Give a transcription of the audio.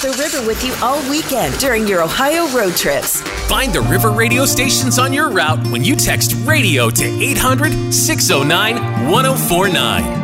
the river with you all weekend during your Ohio road trips. Find the River radio stations on your route when you text radio to 800-609-1049.